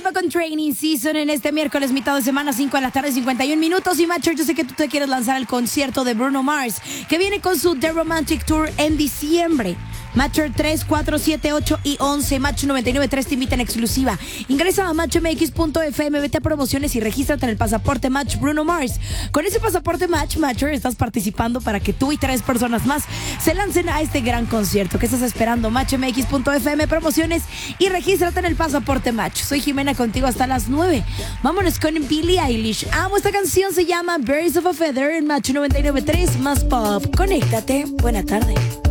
Dualipa con Training Season en este miércoles, mitad de semana, 5 de la tarde, 51 minutos. Y Macho, yo sé que tú te quieres lanzar al concierto de Bruno Mars, que viene con su The Romantic Tour en diciembre. Match 3, 4, 7, 8 y 11. Match 99.3 te invita en exclusiva. Ingresa a matchmx.fm, vete a promociones y regístrate en el pasaporte Match Bruno Mars. Con ese pasaporte Matcher estás participando para que tú y 3 personas más se lancen a este gran concierto. ¿Qué estás esperando? Matchmx.fm, promociones y regístrate en el pasaporte Match. Soy Jimena, contigo hasta las 9. Vámonos con Billie Eilish. Amo esta canción, se llama Birds of a Feather en Match 99.3 más pop. Conéctate. Buena tarde.